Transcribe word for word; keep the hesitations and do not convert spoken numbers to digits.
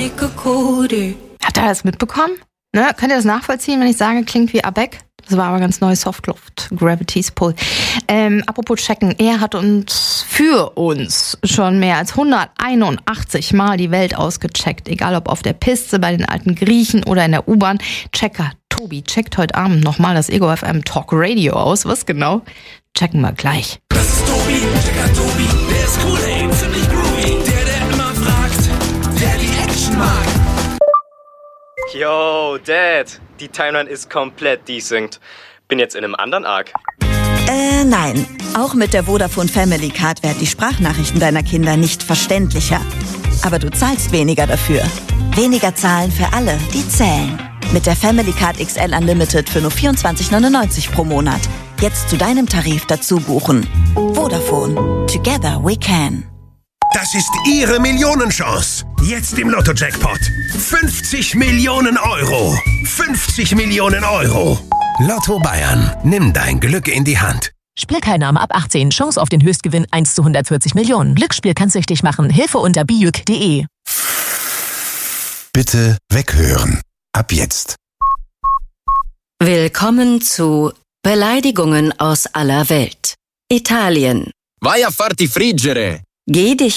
Habt ihr das mitbekommen? Ne? Könnt ihr das nachvollziehen, wenn ich sage, klingt wie Abek? Das war aber ganz neu, Softloft, Gravity's Pull. Ähm, apropos checken, er hat uns für uns schon mehr als hunderteinundachtzig Mal die Welt ausgecheckt. Egal ob auf der Piste, bei den alten Griechen oder in der U-Bahn. Checker Tobi checkt heute Abend nochmal das Ego F M Talk Radio aus. Was genau? Checken wir gleich. Das ist Tobi, Checker Tobi, der ist cool, ey, ziemlich groovy. Der, der immer fragt, der die Action mag. Yo, Dad, die Timeline ist komplett desynced. Bin jetzt in einem anderen Arc. Äh, nein. Auch mit der Vodafone Family Card werden die Sprachnachrichten deiner Kinder nicht verständlicher. Aber du zahlst weniger dafür. Weniger zahlen für alle, die zählen. Mit der Family Card X L Unlimited für nur vierundzwanzig neunundneunzig pro Monat. Jetzt zu deinem Tarif dazu buchen. Vodafone. Together we can. Das ist Ihre Millionenchance. Jetzt im Lotto-Jackpot. fünfzig Millionen Euro. fünfzig Millionen Euro. Lotto Bayern. Nimm dein Glück in die Hand. Spielteilnahme ab achtzehn. Chance auf den Höchstgewinn eins zu hundertvierzig Millionen. Glücksspiel kann süchtig machen. Hilfe unter bijuk punkt de. Bitte weghören. Ab jetzt. Willkommen zu Beleidigungen aus aller Welt. Italien. Vai a farti friggere. Geh dich